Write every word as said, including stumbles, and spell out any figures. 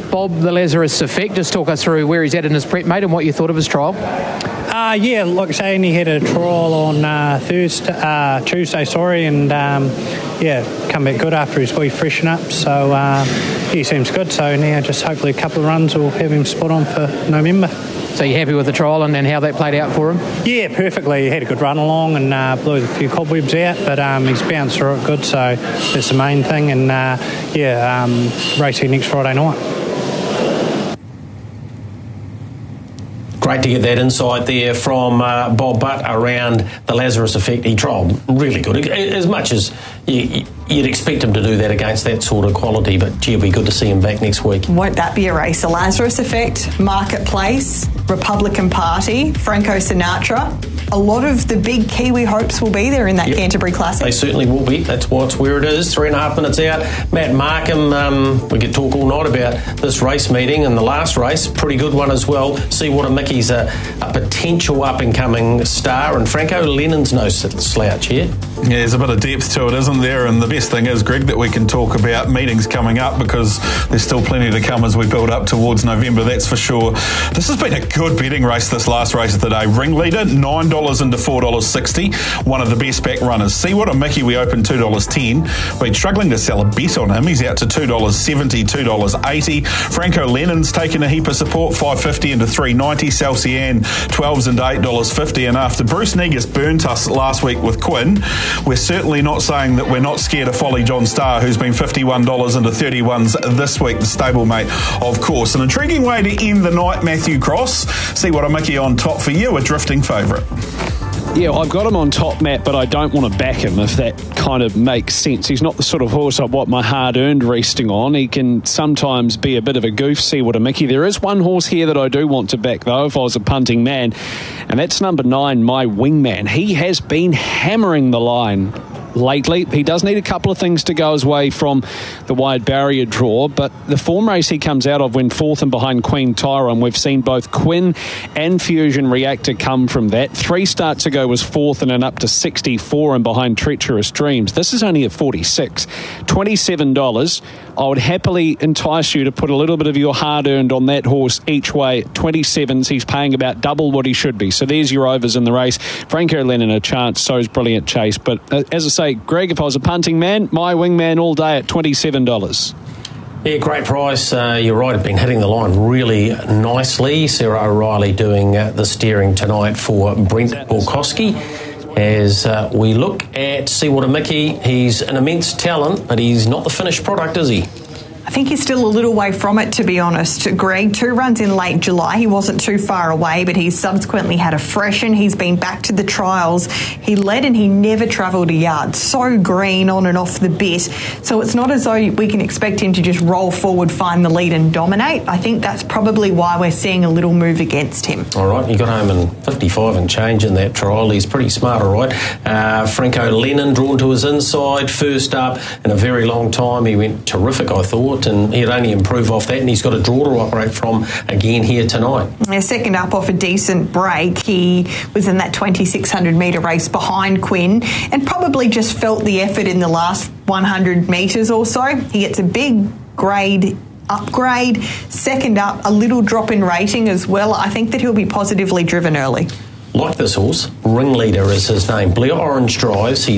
Bob, the Lazarus Effect. Just talk us through where he's at in his prep, mate, and what you thought of his trial. Uh, yeah, like I say, he had a trial on uh, Thursday, uh, Tuesday, sorry, and um, yeah, come back good after his wee freshen up. So uh, he seems good. So now just hopefully a couple of runs will have him spot on for November. So you happy with the trial and, and how that played out for him? Yeah, perfectly. He had a good run along and uh, blew a few cobwebs out, but um, he's bounced through it good. So that's the main thing. And uh, yeah, um, racing next Friday night. Great to get that insight there from uh, Bob Butt around the Lazarus Effect. He trialled really good, as much as you, you'd expect him to do that against that sort of quality, but gee, it'll be good to see him back next week. Won't that be a race? The Lazarus Effect, Marketplace, Republican Party, Franco Sinatra. A lot of the big Kiwi hopes will be there in that yep. Canterbury Classic. They certainly will be. That's why it's where it is. Three and a half minutes out. Matt Markham, um, we could talk all night about this race meeting and the last race. Pretty good one as well. See what a Mickey's a, a potential up-and-coming star, and Franco Lennon's no slouch here. Yeah, there's a bit of depth to it, isn't there? And the best thing is, Greg, that we can talk about meetings coming up, because there's still plenty to come as we build up towards November, that's for sure. This has been a good betting race, this last race of the day. Ringleader, nine dollars into four dollars sixty. One of the best back runners. See What a Mickey, we opened two dollars ten. Been struggling to sell a bet on him. He's out to two dollars seventy, two dollars eighty. Franco Lennon's taken a heap of support, five dollars fifty into three dollars ninety. Salcian, twelves into eight dollars fifty. And after Bruce Negus burnt us last week with Quinn, we're certainly not saying that we're not scared of Folly John Starr, who's been fifty-one dollars into thirty-ones this week, the stablemate, of course. An intriguing way to end the night, Matthew Cross. See What a Mickey on top for you, a drifting favourite. Yeah, I've got him on top, Matt, but I don't want to back him, if that kind of makes sense. He's not the sort of horse I want my hard-earned resting on. He can sometimes be a bit of a goof, See What a Mickey. There is one horse here that I do want to back, though, if I was a punting man, and that's number nine, My Wingman. He has been hammering the line lately. He does need a couple of things to go his way from the wide barrier draw, but the form race he comes out of when fourth and behind Queen Tyra, and we've seen both Quinn and Fusion Reactor come from that. Three starts ago was fourth and an up to sixty-four and behind Treacherous Dreams. This is only at forty-six. twenty-seven dollars. I would happily entice you to put a little bit of your hard-earned on that horse each way. twenty-sevens, he's paying about double what he should be. So there's your overs in the race. Franco Lennon a chance, so's Brilliant Chase. But uh, as I say, Greg, if I was a punting man, My Wingman all day at twenty-seven dollars. Yeah, great price. Uh, you're right, I've been hitting the line really nicely. Sarah O'Reilly doing uh, the steering tonight for Brent Borkowski. As uh, we look at See What a Mickey, he's an immense talent, but he's not the finished product, is he? I think he's still a little way from it, to be honest. Greg, two runs in late July. He wasn't too far away, but he's subsequently had a freshen. He's been back to the trials. He led and he never travelled a yard. So green on and off the bit. So it's not as though we can expect him to just roll forward, find the lead and dominate. I think that's probably why we're seeing a little move against him. All right, he got home in fifty-five and change in that trial. He's pretty smart, all right. Uh, Franco Lennon drawn to his inside, first up in a very long time. He went terrific, I thought, and he'd only improve off that, and he's got a draw to operate from again here tonight. Yeah, second up off a decent break. He was in that twenty-six hundred metre race behind Quinn and probably just felt the effort in the last one hundred metres or so. He gets a big grade upgrade. Second up, a little drop in rating as well. I think that he'll be positively driven early. Like this horse, Ringleader is his name. Blair Orange drives. He's